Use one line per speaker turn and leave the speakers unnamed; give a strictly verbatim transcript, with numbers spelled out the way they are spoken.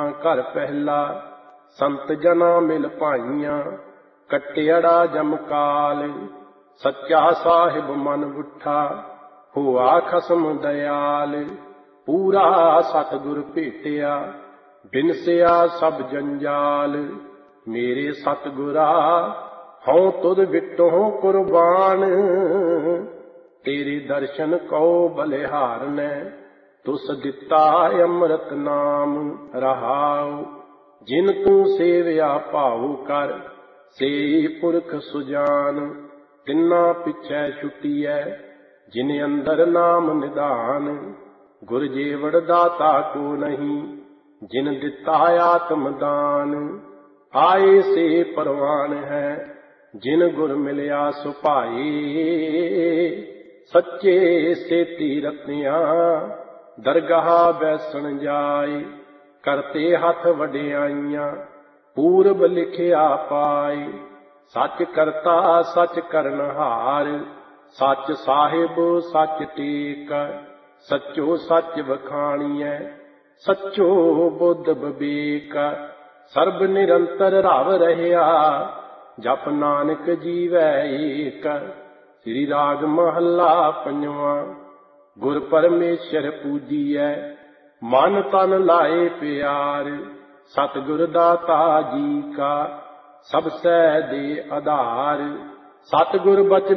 ਘਰ ਪਹਿਲਾ, ਸੰਤ ਜਨਾ ਮਿਲ ਭਾਈਆਂ, ਕੱਟਿਅੜਾ ਜਮਕਾਲ। ਸੱਚਾ ਸਾਹਿਬ ਮਨ ਬੁੱਠਾ, ਹੋਆ ਖਸਮ ਦਇਆਲ। ਪੂਰਾ ਸਤਿਗੁਰ ਭੇਟਿਆ, ਬਿਨਸਿਆ ਸਭ ਜੰਜਾਲ। ਮੇਰੇ ਸਤਿਗੁਰਾ ਹਉ ਤੁਧ ਵਿਟਹੁ ਕੁਰਬਾਨ, ਤੇਰੇ ਦਰਸ਼ਨ ਕਉ ਬਲਿਹਾਰਨੈ। ਤੁਸ ਦਿੱਤਾ ਅੰਮ੍ਰਿਤ ਨਾਮ ਰਹਾਉ, ਜਿਨ ਤੂੰ ਸੇਵਿਆ ਭਾਉ ਕਰ, ਸੇ ਪੁਰਖ ਸੁਜਾਨ। ਤਿੰਨਾ ਪਿਛੈ ਛੁਟੀਐ, ਜਿਨ ਅੰਦਰ ਨਾਮ ਨਿਧਾਨ। ਗੁਰ ਜੀਵੜ ਦਾਤਾ ਕੋ ਨਹੀਂ, ਜਿਨ ਦਿੱਤਾ ਆਤਮ ਦਾਨ। ਆਏ ਸੇ ਪਰਵਾਨ ਹੈ, ਜਿਨ ਗੁਰ ਮਿਲਿਆ ਸੁਭਾਈ। ਸੱਚੇ ਸੇਤੀ ਰਤਿਆਂ, ਦਰਗਾਹ ਬੈਸਣ ਜਾਏ। ਕਰਤੇ ਹੱਥ ਵਡਿਆਈਆਂ, ਪੂਰਬ ਲਿਖਿਆ ਪਾਏ। ਸੱਚ ਕਰਤਾ ਸੱਚ ਕਰਨਹਾਰ, ਸੱਚ ਸਾਹਿਬ ਸੱਚ ਟੇਕ। ਸੱਚੋ ਸੱਚ ਵਖਾਣੀਐ, ਸੱਚੋ ਬੁੱਧ ਬਵੇਕ। ਸਰਬ ਨਿਰੰਤਰ ਰਵ ਰਹਿਆ, ਜਪ ਨਾਨਕ ਜੀਵੈ ਏਕ। ਸ੍ਰੀ ਰਾਗ ਮਹੱਲਾ ਪੰਜਵਾਂ। ਗੁਰ ਪਰਮੇਸ਼ਰ ਪੂਜੀਐ, ਮਨ ਤਨ ਲਾਏ ਪਿਆਰ। ਸਤਿਗੁਰ ਦਾਤਾ ਜੀ ਕਾ, ਸਭ ਸੈ ਦੇ ਆਧਾਰ। ਸਤਿਗੁਰ ਬਚਨ